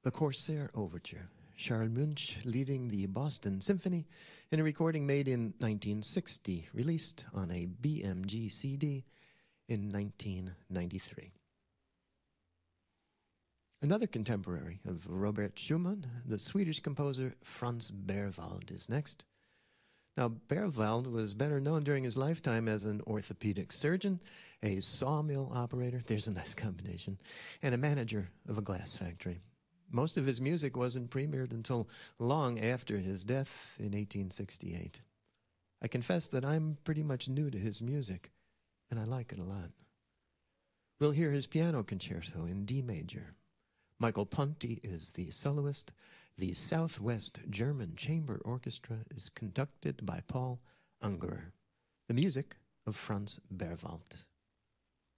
The Corsair Overture, Charles Munch leading the Boston Symphony in a recording made in 1960, released on a BMG CD in 1993. Another contemporary of Robert Schumann, the Swedish composer Franz Berwald, is next. Now, Berwald was better known during his lifetime as an orthopedic surgeon, a sawmill operator, there's a nice combination, and a manager of a glass factory. Most of his music wasn't premiered until long after his death in 1868. I confess that I'm pretty much new to his music, and I like it a lot. We'll hear his piano concerto in D major. Michael Ponti is the soloist. The Southwest German Chamber Orchestra is conducted by Paul Ungerer. The music of Franz Berwald.